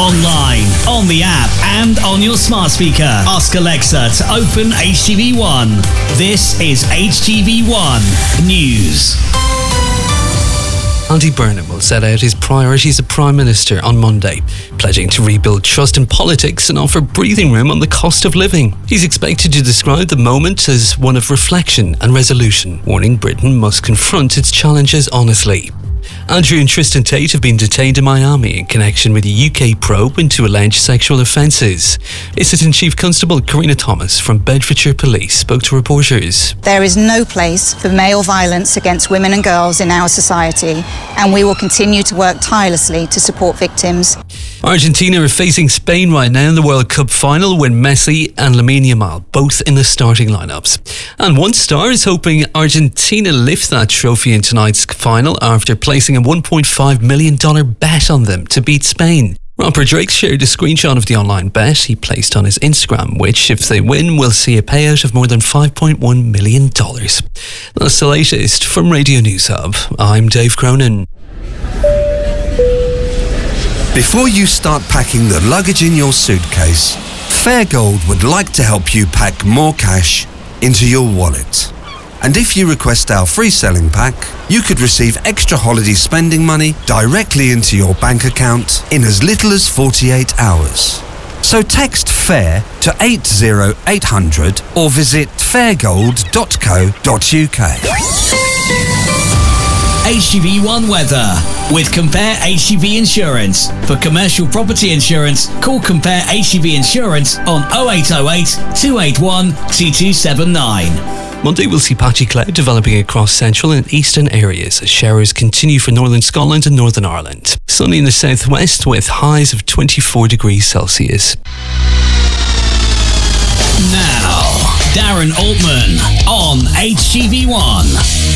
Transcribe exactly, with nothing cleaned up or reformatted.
online, on the app, and on your smart speaker. Ask Alexa to open H T V one. This is H T V one News. Andy Burnham will set out his priorities as Prime Minister on Monday, pledging to rebuild trust in politics and offer breathing room on the cost of living. He's expected to describe the moment as one of reflection and resolution, warning Britain must confront its challenges honestly. Andrew and Tristan Tate have been detained in Miami in connection with a U K probe into alleged sexual offences. Assistant Chief Constable Karina Thomas from Bedfordshire Police spoke to reporters. There is no place for male violence against women and girls in our society, and we will continue to work tirelessly to support victims. Argentina are facing Spain right now in the World Cup final, with Messi and Lamine Yamal both in the starting lineups. And One Star is hoping Argentina lift that trophy in tonight's final after placing a one point five million dollars bet on them to beat Spain. Robert Drake shared a screenshot of the online bet he placed on his Instagram, which, if they win, will see a payout of more than five point one million dollars. That's the latest from Radio News Hub. I'm Dave Cronin. Before you start packing the luggage in your suitcase, Fairgold would like to help you pack more cash into your wallet. And if you request our free selling pack, you could receive extra holiday spending money directly into your bank account in as little as forty-eight hours. So text FAIR to eight zero eight hundred or visit fairgold dot co dot uk. H T V one weather with Compare H T V Insurance. For commercial property insurance, call Compare H T V Insurance on oh eight oh eight, two eight one, two two seven nine. Monday will see patchy cloud developing across central and eastern areas as showers continue for northern Scotland and Northern Ireland. Sunny in the southwest with highs of twenty-four degrees Celsius. Now, Darren Altman on H T V one.